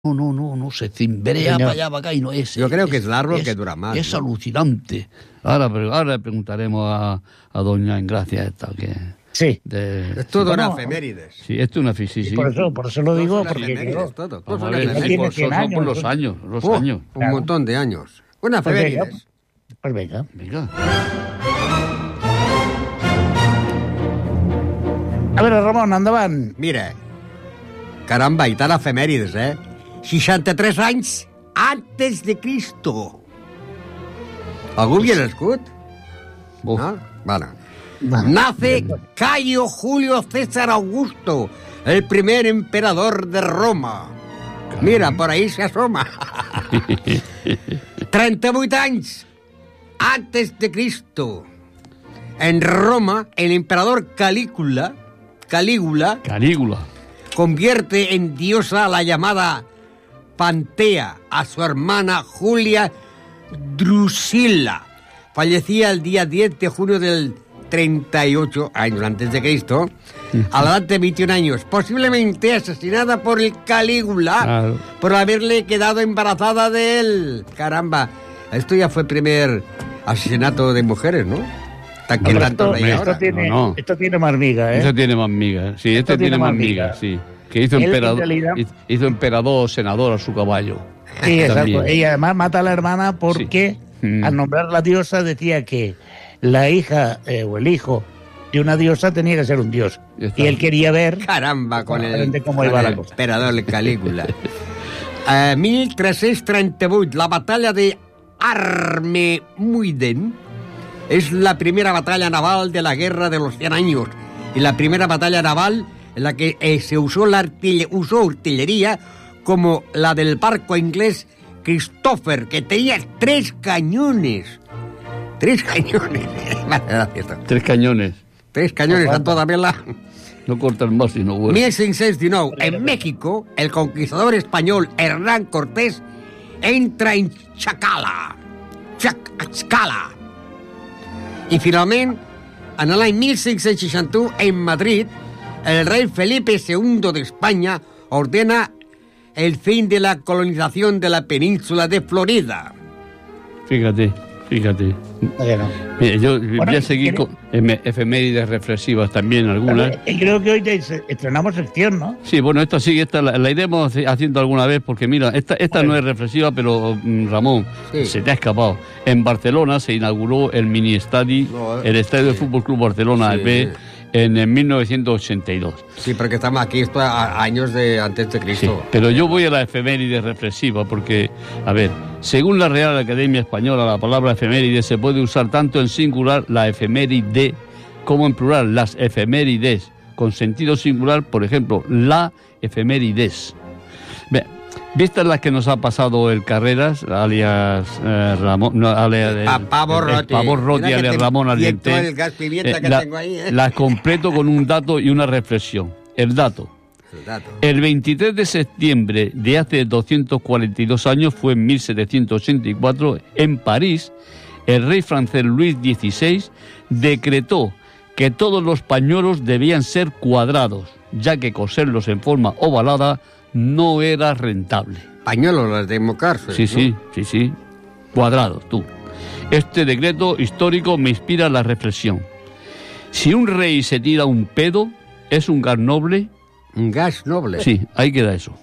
No, se cimbrea para allá, para acá y no es. Yo creo que es el árbol que dura más. Es alucinante. Ahora le preguntaremos a doña Engracia esta que... Sí. Es todo una efemérides. Sí, esto es una efemérides. Por eso lo digo, porque todo. Vamos a ver, son por los años. Un montón de años. Una efemérides. Pues venga. A ver, Ramon, endavant. Mira, caramba, i tal efemèrides, 63 anys antes de Cristo. Algú havia nascut? No? Bueno. Nace Cayo Julio César Augusto, el primer emperador de Roma. Mira, por ahí se asoma. 38 anys antes de Cristo. En Roma, el emperador Calígula convierte en diosa a la llamada Pantea, a su hermana Julia Drusila. Fallecía el día 10 de junio del 38 años antes de Cristo, a la edad de 21 años, posiblemente asesinada por el Calígula, por haberle quedado embarazada de él. Caramba, esto ya fue el primer asesinato de mujeres, ¿no? Esto tiene más miga, Esto tiene más miga, sí, esto tiene más miga, sí. Que hizo emperador o senador a su caballo. Sí, exacto. Y además mata a la hermana porque al nombrar la diosa decía que la hija o el hijo de una diosa tenía que ser un dios. Y él quería ver... Caramba, con el emperador Calígula. 1338, la batalla de Armemuiden es la primera batalla naval de la Guerra de los 100 años y la primera batalla naval en la que se usó artillería como la del barco inglés Christopher, que tenía 3 cañones. 3 cañones. 3 cañones a toda vela. No cortan más sino bueno. 1619, en México, el conquistador español Hernán Cortés entra en Tlaxcala. I finalment, en l'any 1561, en Madrid, el rey Felipe II d'Espanya ordena el fin de la colonización de la península de Florida. Fíjate. Mira, yo voy a seguir con efemérides reflexivas también, algunas. Creo que hoy estrenamos sección, ¿no? Sí, bueno, esta la iremos haciendo alguna vez, porque mira, esta no es reflexiva, pero Ramón, se te ha escapado. En Barcelona se inauguró el mini estadio, el estadio del Fútbol Club Barcelona B, en 1982. Sí, porque estamos aquí esto a años de antes de Cristo. Sí, pero yo voy a la efeméride reflexiva porque, a ver, según la Real Academia Española, la palabra efeméride se puede usar tanto en singular, la efeméride, como en plural, las efemérides, con sentido singular, por ejemplo, la efemérides. Vistas las que nos ha pasado el Carreras, alias Ramón, Pavor Roti, alias Ramón Ardiente, el gas pimienta que tengo ahí, las completo con un dato y una reflexión. El dato. El 23 de septiembre de hace 242 años, fue en 1784, en París, el rey francés Luis XVI decretó que todos los pañuelos debían ser cuadrados, ya que coserlos en forma ovalada no era rentable. Pañuelos, las de mocarse. Sí, cuadrados, tú. Este decreto histórico me inspira la reflexión. Si un rey se tira un pedo, ¿es un gas noble? ¿Un gas noble? Sí, ahí queda eso.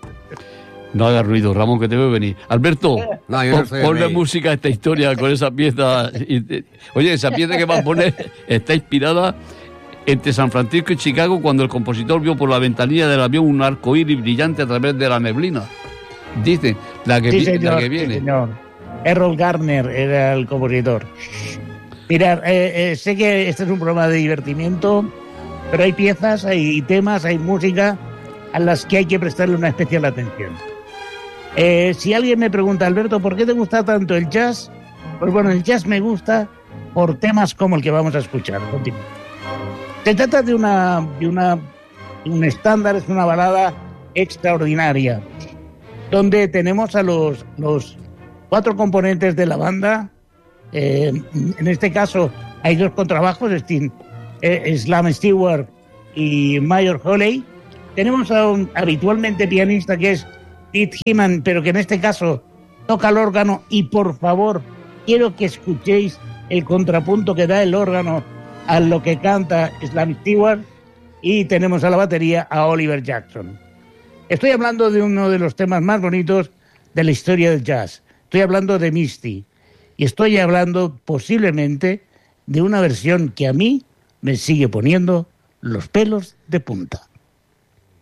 No hagas ruido, Ramón, que te veo venir. Alberto, ponle música a esta historia con esa pieza. Oye, esa pieza que va a poner está inspirada entre San Francisco y Chicago, cuando el compositor vio por la ventanilla del avión un arco iris brillante a través de la neblina. Dice, la que viene. Sí, señor. Errol Garner era el compositor. Mirad, sé que este es un programa de divertimiento, pero hay piezas, hay temas, hay música a las que hay que prestarle una especial atención. Si alguien me pregunta, Alberto, ¿por qué te gusta tanto el jazz? Pues bueno, el jazz me gusta por temas como el que vamos a escuchar. Continúa. Se trata de un estándar, es una balada extraordinaria, donde tenemos a los 4 componentes de la banda. En este caso hay 2 contrabajos, Slam Stewart y Mayor Hawley. Tenemos a un habitualmente pianista que es Pete Heeman, pero que en este caso toca el órgano, y por favor, quiero que escuchéis el contrapunto que da el órgano a lo que canta Slam Stewart, y tenemos a la batería a Oliver Jackson. Estoy hablando de uno de los temas más bonitos de la historia del jazz. Estoy hablando de Misty, y estoy hablando posiblemente de una versión que a mí me sigue poniendo los pelos de punta.